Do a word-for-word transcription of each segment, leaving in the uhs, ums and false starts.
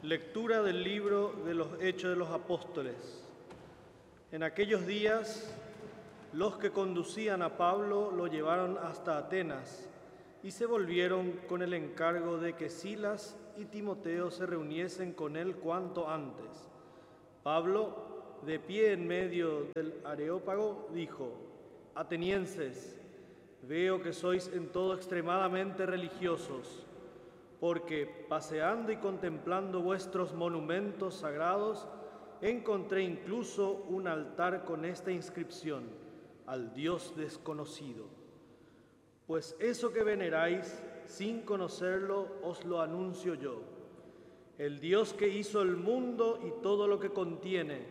Lectura del libro de los Hechos de los Apóstoles. En aquellos días, los que conducían a Pablo lo llevaron hasta Atenas y se volvieron con el encargo de que Silas y Timoteo se reuniesen con él cuanto antes. Pablo, de pie en medio del Areópago, dijo: Atenienses, veo que sois en todo extremadamente religiosos, porque paseando y contemplando vuestros monumentos sagrados, encontré incluso un altar con esta inscripción: al Dios desconocido. Pues eso que veneráis, sin conocerlo, os lo anuncio yo. El Dios que hizo el mundo y todo lo que contiene,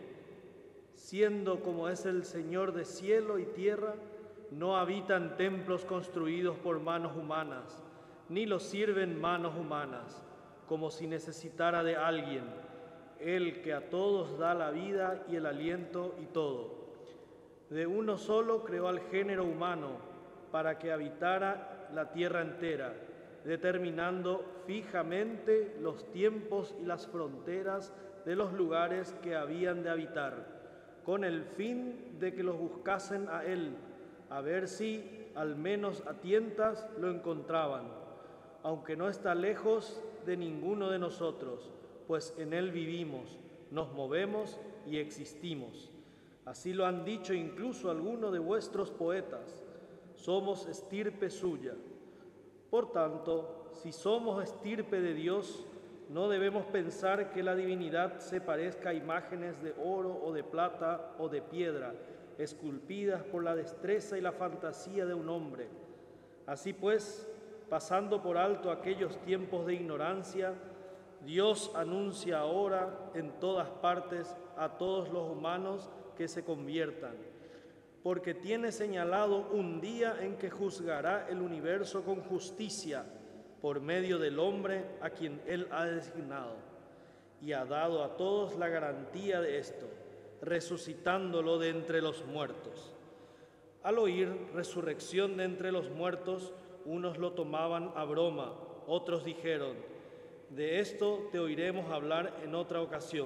siendo como es el Señor de cielo y tierra, no habita en templos construidos por manos humanas, ni lo sirven manos humanas, como si necesitara de alguien, el que a todos da la vida y el aliento y todo. De uno solo creó al género humano, para que habitara la tierra entera, determinando fijamente los tiempos y las fronteras de los lugares que habían de habitar, con el fin de que los buscasen a él, a ver si, al menos a tientas, lo encontraban, aunque no está lejos de ninguno de nosotros, pues en él vivimos, nos movemos y existimos. Así lo han dicho incluso algunos de vuestros poetas: somos estirpe suya. Por tanto, si somos estirpe de Dios, no debemos pensar que la divinidad se parezca a imágenes de oro o de plata o de piedra, esculpidas por la destreza y la fantasía de un hombre. Así pues, pasando por alto aquellos tiempos de ignorancia, Dios anuncia ahora en todas partes a todos los humanos que se conviertan, porque tiene señalado un día en que juzgará el universo con justicia por medio del hombre a quien Él ha designado, y ha dado a todos la garantía de esto, resucitándolo de entre los muertos. Al oír resurrección de entre los muertos, unos lo tomaban a broma, otros dijeron: de esto te oiremos hablar en otra ocasión.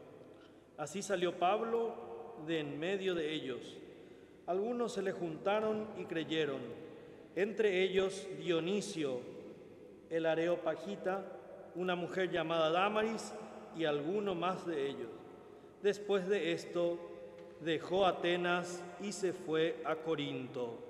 Así salió Pablo de en medio de ellos. Algunos se le juntaron y creyeron, entre ellos Dionisio, el areopagita, una mujer llamada Dámaris y alguno más de ellos. Después de esto, dejó Atenas y se fue a Corinto.